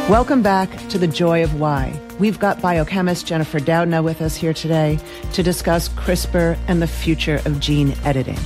Welcome back to The Joy of Why. We've got biochemist Jennifer Doudna with us here today to discuss CRISPR and the future of gene editing.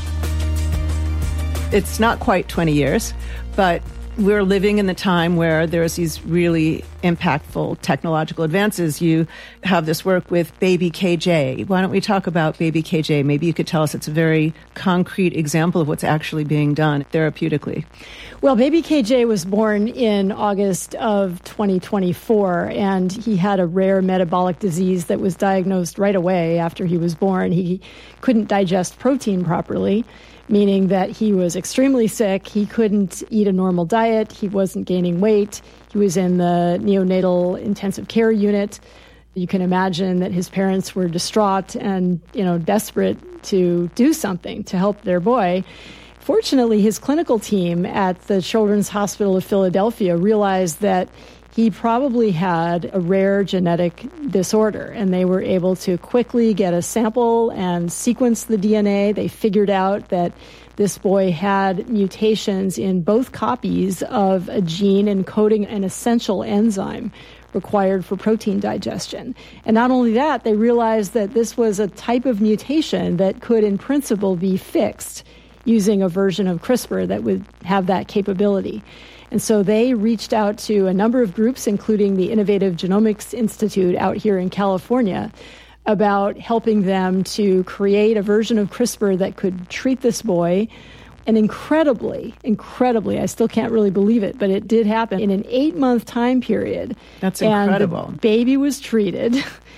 It's not quite 20 years, but we're living in the time where there's these really impactful technological advances. You have this work with Baby KJ. Why don't we talk about Baby KJ? Maybe you could tell us it's a very concrete example of what's actually being done therapeutically. Well, Baby KJ was born in August of 2024, and he had a rare metabolic disease that was diagnosed right away after he was born. He couldn't digest protein properly, meaning that he was extremely sick. He couldn't eat a normal diet. He wasn't gaining weight. He was in the neonatal intensive care unit. You can imagine that his parents were distraught and, desperate to do something to help their boy. Fortunately, his clinical team at the Children's Hospital of Philadelphia realized that he probably had a rare genetic disorder, and they were able to quickly get a sample and sequence the DNA. They figured out that this boy had mutations in both copies of a gene encoding an essential enzyme required for protein digestion. And not only that, they realized that this was a type of mutation that could, in principle, be fixed using a version of CRISPR that would have that capability. And so they reached out to a number of groups, including the Innovative Genomics Institute out here in California, about helping them to create a version of CRISPR that could treat this boy. And incredibly, I still can't really believe it, but it did happen in an 8-month time period. That's incredible. And the baby was treated.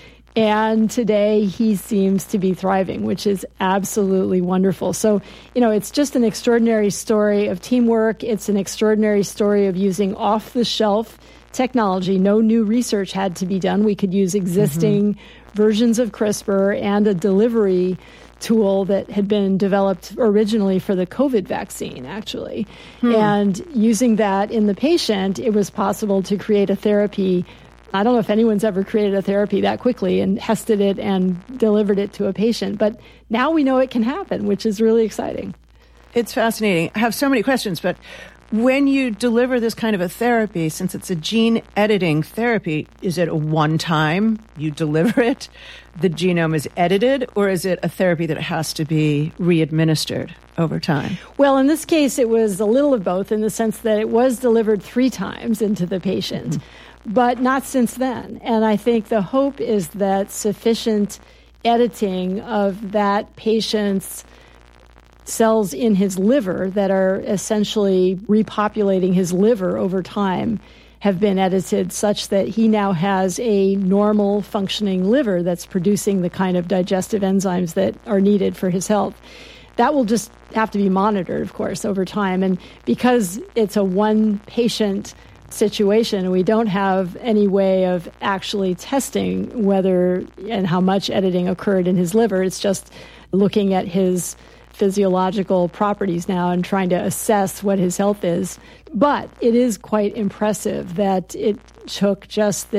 And today he seems to be thriving, which is absolutely wonderful. So, it's just an extraordinary story of teamwork. It's an extraordinary story of using off-the-shelf technology. No new research had to be done. We could use existing versions of CRISPR and a delivery tool that had been developed originally for the COVID vaccine, actually. And using that in the patient, it was possible to create a therapy. I don't know if anyone's ever created a therapy that quickly and tested it and delivered it to a patient, but now we know it can happen, which is really exciting. It's fascinating. I have so many questions, but when you deliver this kind of a therapy, since it's a gene editing therapy, is it a one-time you deliver it, the genome is edited, or is it a therapy that has to be re-administered over time? Well, in this case, it was a little of both in the sense that it was delivered 3 times into the patient. But not since then. And I think the hope is that sufficient editing of that patient's cells in his liver that are essentially repopulating his liver over time have been edited such that he now has a normal functioning liver that's producing the kind of digestive enzymes that are needed for his health. That will just have to be monitored, of course, over time. And because it's a one-patient situation, we don't have any way of actually testing whether and how much editing occurred in his liver. It's just looking at his physiological properties now and trying to assess what his health is. But it is quite impressive that it took just this